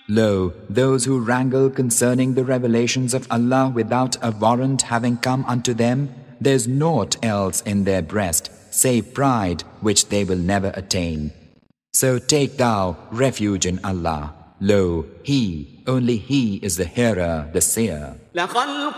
Lo, those who wrangle concerning the revelations of Allah without a warrant having come unto them, there's naught else in their breast save pride which they will never attain. So take thou refuge in Allah. Lo, He, only He is the hearer, the seer.